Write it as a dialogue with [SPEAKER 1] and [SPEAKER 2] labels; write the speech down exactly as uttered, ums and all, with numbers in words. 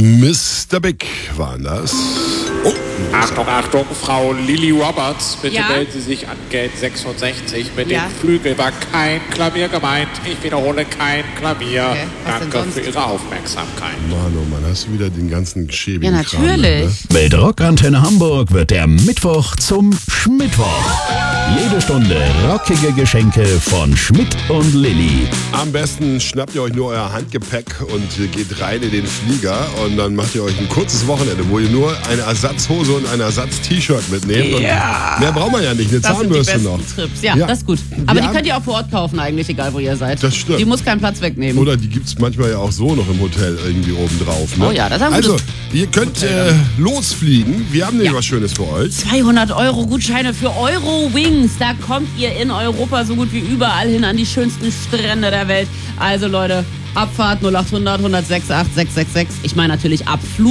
[SPEAKER 1] Mister Big waren das. Oh.
[SPEAKER 2] Achtung, Achtung, Frau Lily Roberts, bitte
[SPEAKER 3] Ja?
[SPEAKER 2] melden Sie sich an Gate sechsundsechzig. Mit
[SPEAKER 3] Ja?
[SPEAKER 2] dem Flügel war kein Klavier gemeint. Ich wiederhole, kein Klavier.
[SPEAKER 3] Okay, was denn
[SPEAKER 2] Danke
[SPEAKER 3] sonst?
[SPEAKER 2] für Ihre Aufmerksamkeit.
[SPEAKER 1] Mann, oh Mann, hast du wieder den ganzen schäbigen
[SPEAKER 3] Ja,
[SPEAKER 1] Kram,
[SPEAKER 3] natürlich.
[SPEAKER 1] ne?
[SPEAKER 4] Mit Rockantenne Hamburg wird der Mittwoch zum Schmittwoch. Jede Stunde rockige Geschenke von Schmidt und Lilly.
[SPEAKER 1] Am besten schnappt ihr euch nur euer Handgepäck und geht rein in den Flieger und dann macht ihr euch ein kurzes Wochenende, wo ihr nur eine Ersatzhose und ein Ersatz-T-Shirt mitnehmt.
[SPEAKER 3] Ja.
[SPEAKER 1] Und mehr braucht man ja nicht, eine
[SPEAKER 3] Das sind die
[SPEAKER 1] Zahnbürste
[SPEAKER 3] besten
[SPEAKER 1] noch.
[SPEAKER 3] Trips. Ja,
[SPEAKER 1] Ja.
[SPEAKER 3] das ist gut. Aber
[SPEAKER 1] Wir
[SPEAKER 3] die
[SPEAKER 1] haben-
[SPEAKER 3] könnt ihr auch vor Ort kaufen eigentlich, egal wo ihr seid.
[SPEAKER 1] Das stimmt.
[SPEAKER 3] Die muss keinen Platz wegnehmen.
[SPEAKER 1] Oder die gibt es manchmal ja auch so noch im Hotel irgendwie oben drauf. Ne?
[SPEAKER 3] Oh ja, das haben wir
[SPEAKER 1] Also,
[SPEAKER 3] das
[SPEAKER 1] ihr könnt
[SPEAKER 3] Hotel
[SPEAKER 1] äh, losfliegen. Wir haben nämlich
[SPEAKER 3] Ja.
[SPEAKER 1] was Schönes für euch.
[SPEAKER 3] zweihundert Euro Gutscheine für Eurowings. Da kommt ihr in Europa so gut wie überall hin an die schönsten Strände der Welt. Also Leute, Abfahrt null acht hundert, hundertsechs, acht, sechs sechs sechs. Ich meine natürlich Abflug.